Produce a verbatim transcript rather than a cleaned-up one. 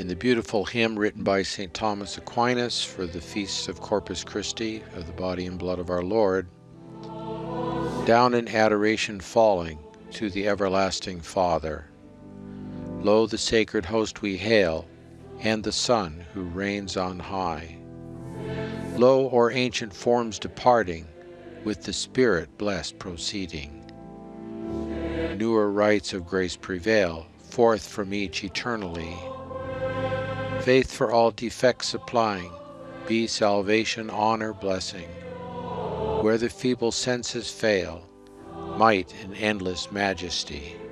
In the beautiful hymn written by Saint Thomas Aquinas for the Feast of Corpus Christi, of the body and blood of our Lord, down in adoration falling to the everlasting Father, lo, the sacred host we hail, and the Son who reigns on high. Lo, o'er ancient forms departing, with the Spirit blessed proceeding. Newer rites of grace prevail, forth from each eternally. Faith for all defects supplying, be salvation, honor, blessing. Where the feeble senses fail, might and endless majesty.